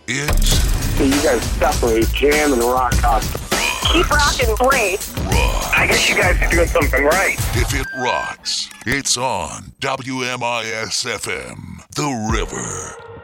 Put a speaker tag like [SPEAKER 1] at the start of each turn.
[SPEAKER 1] It's
[SPEAKER 2] So you guys separate jam and rock constantly.
[SPEAKER 3] Keep rocking, great.
[SPEAKER 1] rock.
[SPEAKER 2] I guess you guys are doing something right.
[SPEAKER 1] If it rocks, it's on WMIS FM, The River.